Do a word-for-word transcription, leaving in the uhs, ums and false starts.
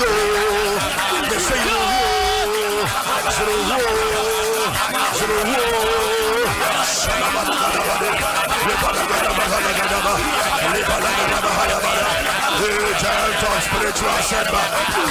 They say you to the war, to the war. Giant of spiritual setback.